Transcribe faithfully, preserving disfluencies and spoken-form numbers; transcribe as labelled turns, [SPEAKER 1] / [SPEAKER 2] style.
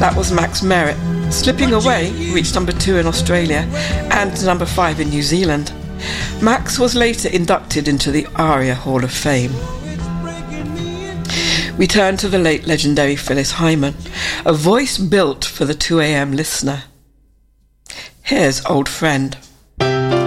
[SPEAKER 1] That was Max Merritt. Slipping Away reached number two in Australia and number five in New Zealand. Max was later inducted into the ARIA Hall of Fame. We turn to the late legendary Phyllis Hyman, a voice built for the two a.m. listener. Here's Old Friend.